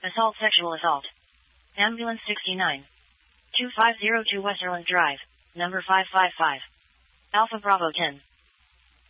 Assault sexual assault. Ambulance 69. 2502 Westerland Drive, number 555. Alpha Bravo 10.